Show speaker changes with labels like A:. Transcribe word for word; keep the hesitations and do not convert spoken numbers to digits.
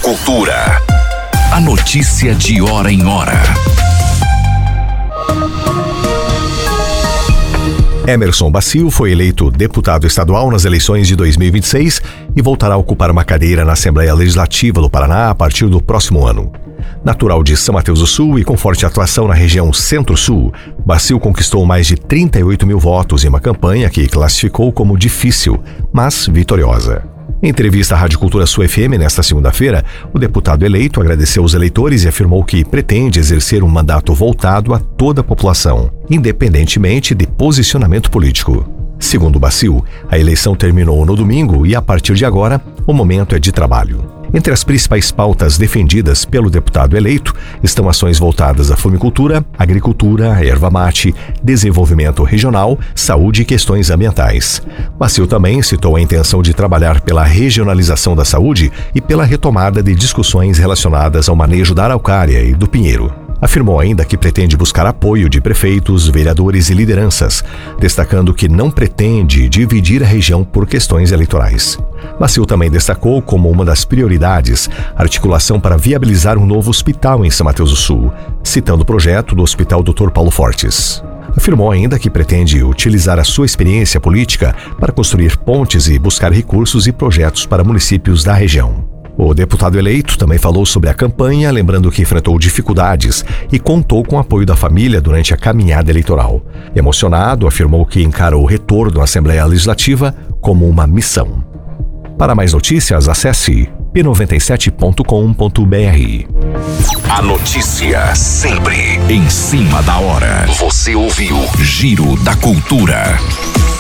A: Cultura. A notícia de hora em hora.
B: Emerson Bacio foi eleito deputado estadual nas eleições de dois mil e vinte e seis e voltará a ocupar uma cadeira na Assembleia Legislativa do Paraná a partir do próximo ano. Natural de São Mateus do Sul e com forte atuação na região Centro-Sul, Bacio conquistou mais de trinta e oito mil votos em uma campanha que classificou como difícil, mas vitoriosa. Em entrevista à Rádio Cultura Sul F M nesta segunda-feira, o deputado eleito agradeceu os eleitores e afirmou que pretende exercer um mandato voltado a toda a população, independentemente de posicionamento político. Segundo Bacio, a eleição terminou no domingo e, a partir de agora, o momento é de trabalho. Entre as principais pautas defendidas pelo deputado eleito estão ações voltadas à fumicultura, agricultura, erva mate, desenvolvimento regional, saúde e questões ambientais. Bacio também citou a intenção de trabalhar pela regionalização da saúde e pela retomada de discussões relacionadas ao manejo da araucária e do pinheiro. Afirmou ainda que pretende buscar apoio de prefeitos, vereadores e lideranças, destacando que não pretende dividir a região por questões eleitorais. Bacio também destacou como uma das prioridades a articulação para viabilizar um novo hospital em São Mateus do Sul, citando o projeto do Hospital doutor Paulo Fortes. Afirmou ainda que pretende utilizar a sua experiência política para construir pontes e buscar recursos e projetos para municípios da região. O deputado eleito também falou sobre a campanha, lembrando que enfrentou dificuldades e contou com o apoio da família durante a caminhada eleitoral. Emocionado, afirmou que encara o retorno à Assembleia Legislativa como uma missão. Para mais notícias, acesse p noventa e sete ponto com ponto b r.
A: A notícia sempre em cima da hora. Você ouviu Giro da Cultura.